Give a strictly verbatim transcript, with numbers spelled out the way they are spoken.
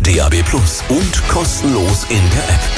D A B plus und kostenlos in der App.